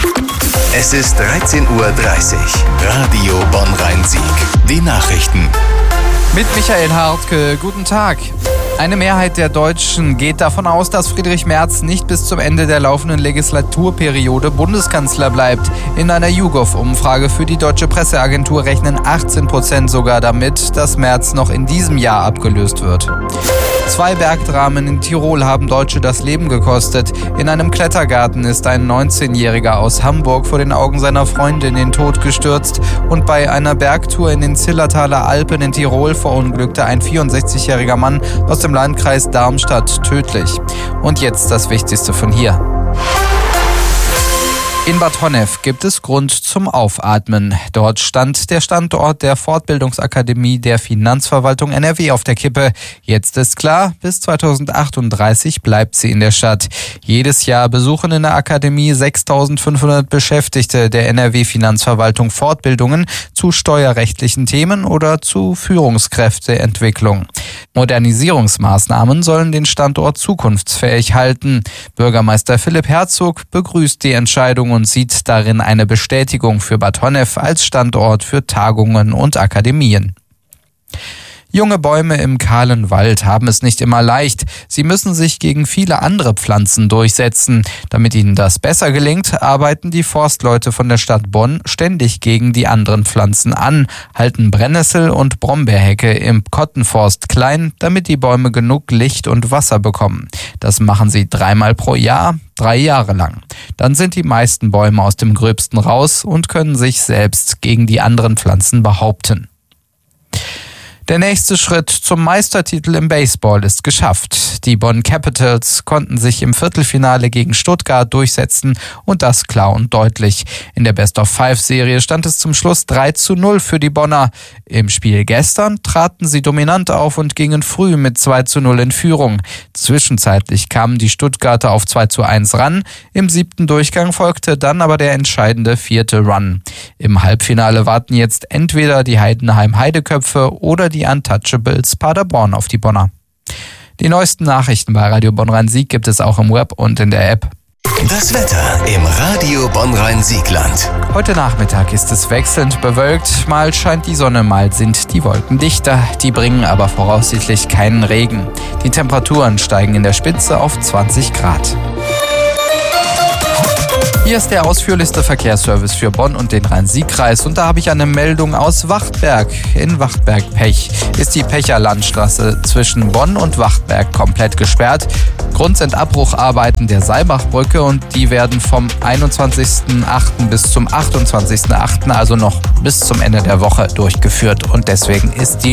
Es ist 13:30 Uhr. Radio Bonn-Rhein-Sieg. Die Nachrichten. Mit Michael Hartke, guten Tag. Eine Mehrheit der Deutschen geht davon aus, dass Friedrich Merz nicht bis zum Ende der laufenden Legislaturperiode Bundeskanzler bleibt. In einer YouGov-Umfrage für die Deutsche Presseagentur rechnen 18% sogar damit, dass Merz noch in diesem Jahr abgelöst wird. 2 Bergdramen in Tirol haben Deutsche das Leben gekostet. In einem Klettergarten ist ein 19-Jähriger aus Hamburg vor den Augen seiner Freundin in den Tod gestürzt und bei einer Bergtour in den Zillertaler Alpen in Tirol verunglückte ein 64-jähriger Mann aus dem Landkreis Darmstadt tödlich. Und jetzt das Wichtigste von hier. In Bad Honnef gibt es Grund zum Aufatmen. Dort stand der Standort der Fortbildungsakademie der Finanzverwaltung NRW auf der Kippe. Jetzt ist klar, bis 2038 bleibt sie in der Stadt. Jedes Jahr besuchen in der Akademie 6.500 Beschäftigte der NRW Finanzverwaltung Fortbildungen zu steuerrechtlichen Themen oder zu Führungskräfteentwicklung. Modernisierungsmaßnahmen sollen den Standort zukunftsfähig halten. Bürgermeister Philipp Herzog begrüßt die Entscheidung und sieht darin eine Bestätigung für Bad Honnef als Standort für Tagungen und Akademien. Junge Bäume im kahlen Wald haben es nicht immer leicht. Sie müssen sich gegen viele andere Pflanzen durchsetzen. Damit ihnen das besser gelingt, arbeiten die Forstleute von der Stadt Bonn ständig gegen die anderen Pflanzen an, halten Brennnessel- und Brombeerhecke im Kottenforst klein, damit die Bäume genug Licht und Wasser bekommen. Das machen sie 3-mal pro Jahr, 3 Jahre lang. Dann sind die meisten Bäume aus dem Gröbsten raus und können sich selbst gegen die anderen Pflanzen behaupten. Der nächste Schritt zum Meistertitel im Baseball ist geschafft. Die Bonn Capitals konnten sich im Viertelfinale gegen Stuttgart durchsetzen und das klar und deutlich. In der Best-of-5-Serie stand es zum Schluss 3:0 für die Bonner. Im Spiel gestern traten sie dominant auf und gingen früh mit 2:0 in Führung. Zwischenzeitlich kamen die Stuttgarter auf 2:1 ran. Im 7. Durchgang folgte dann aber der entscheidende 4. Run. Im Halbfinale warten jetzt entweder die Heidenheim Heideköpfe oder die Untouchables Paderborn auf die Bonner. Die neuesten Nachrichten bei Radio Bonn-Rhein-Sieg gibt es auch im Web und in der App. Das Wetter im Radio Bonn-Rhein-Siegland. Heute Nachmittag ist es wechselnd bewölkt. Mal scheint die Sonne, mal sind die Wolken dichter. Die bringen aber voraussichtlich keinen Regen. Die Temperaturen steigen in der Spitze auf 20 Grad. Hier ist der ausführlichste Verkehrsservice für Bonn und den Rhein-Sieg-Kreis. Und da habe ich eine Meldung aus Wachtberg. In Wachtberg-Pech ist die Pecher-Landstraße zwischen Bonn und Wachtberg komplett gesperrt. Grund sind Abbrucharbeiten der Seibachbrücke und die werden vom 21.08. bis zum 28.08., also noch bis zum Ende der Woche durchgeführt. Und deswegen ist die